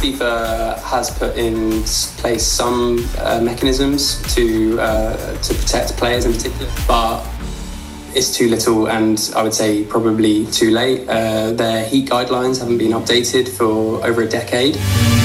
FIFA has put in place some mechanisms to protect players in particular, but it's too little, and I would say probably too late. Their heat guidelines haven't been updated for over a decade.